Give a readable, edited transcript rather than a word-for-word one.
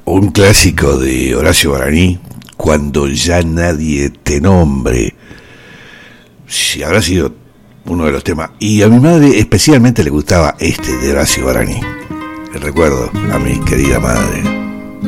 Un clásico de Horacio Guaraní, Cuando ya nadie te nombre. Sí, habrá sido uno de los temas. Y a mi madre especialmente le gustaba este de Horacio Guaraní. El recuerdo a mi querida madre.